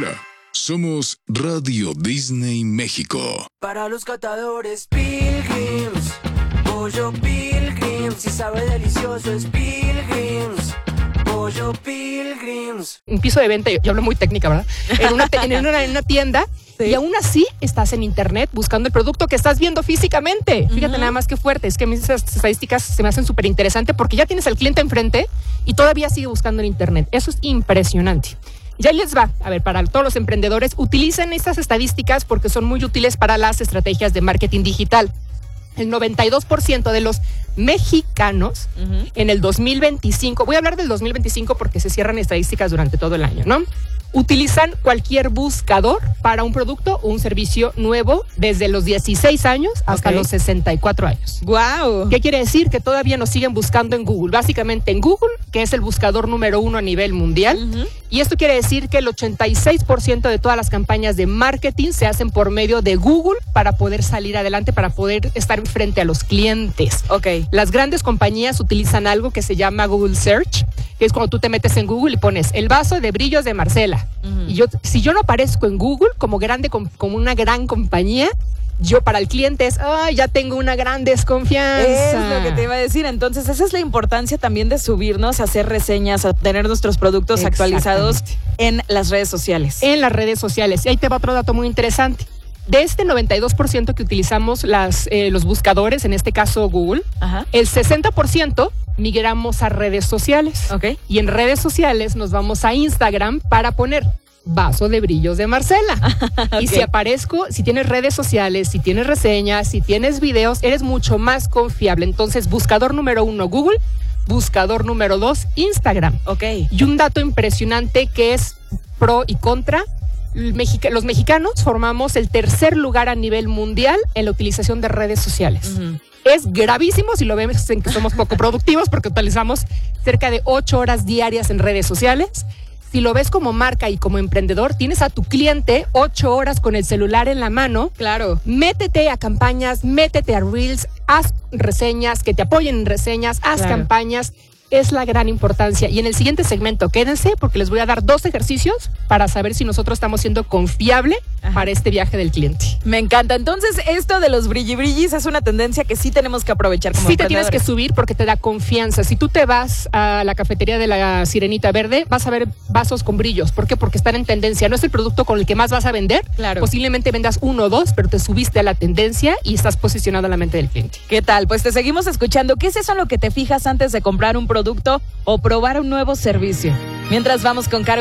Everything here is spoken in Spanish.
Hola, somos Radio Disney México. Para los catadores Pilgrims, pollo Pilgrims, si sabe delicioso es Pilgrims, pollo Pilgrims. Un piso de venta, yo hablo muy técnica, ¿verdad? En una tienda. Sí. Y aún así estás en internet buscando el producto que estás viendo físicamente. Fíjate nada más que fuerte. Es que a mí esas estadísticas se me hacen súper interesantes porque ya tienes al cliente enfrente y todavía sigue buscando en internet. Eso es impresionante. Ya les va. A ver, para todos los emprendedores, utilicen estas estadísticas porque son muy útiles para las estrategias de marketing digital. El 92% de los mexicanos en el 2025, voy a hablar del 2025 porque se cierran estadísticas durante todo el año, ¿no? Utilizan cualquier buscador para un producto o un servicio nuevo desde los 16 años hasta los 64 años. ¡Wow! ¿Qué quiere decir? Que todavía nos siguen buscando en Google. Básicamente en Google, que es el buscador número 1 a nivel mundial. Y esto quiere decir que el 86% de todas las campañas de marketing se hacen por medio de Google para poder salir adelante, para poder estar frente a los clientes. Ok. Las grandes compañías utilizan algo que se llama Google Search, que es cuando tú te metes en Google y pones el vaso de brillos de Marcela. Y si yo no aparezco en Google como una gran compañía, yo para el cliente es, ya tengo una gran desconfianza. Es lo que te iba a decir. Entonces, esa es la importancia también de subirnos, hacer reseñas, a tener nuestros productos actualizados en las redes sociales. En las redes sociales. Y ahí te va otro dato muy interesante. De este 92% que utilizamos los buscadores, en este caso Google, el 60% migramos a redes sociales. Okay. Y en redes sociales nos vamos a Instagram para poner vaso de brillos de Marcela. Okay. Y si aparezco, si tienes redes sociales, si tienes reseñas, si tienes videos, eres mucho más confiable. Entonces, buscador número 1, Google. Buscador número 2, Instagram. Ok. Y un dato impresionante que es pro y contra. Los mexicanos formamos el tercer lugar a nivel mundial en la utilización de redes sociales. Es gravísimo si lo vemos en que somos poco productivos porque utilizamos cerca de 8 horas diarias en redes sociales. Si lo ves como marca y como emprendedor, tienes a tu cliente 8 horas con el celular en la mano. Claro. Métete a campañas, métete a Reels, haz reseñas, que te apoyen en reseñas, haz campañas. Es la gran importancia. Y en el siguiente segmento, quédense porque les voy a dar 2 ejercicios para saber si nosotros estamos siendo confiable para este viaje del cliente. Me encanta. Entonces, esto de los brillis es una tendencia que sí tenemos que aprovechar como Sí te tienes que subir porque te da confianza. Si tú te vas a la cafetería de la Sirenita Verde, vas a ver vasos con brillos. ¿Por qué? Porque están en tendencia. No es el producto con el que más vas a vender. Claro. Posiblemente vendas 1 o 2, pero te subiste a la tendencia y estás posicionado en la mente del cliente. ¿Qué tal? Pues te seguimos escuchando. ¿Qué es eso en lo que te fijas antes de comprar un producto o probar un nuevo servicio? Mientras vamos con Caro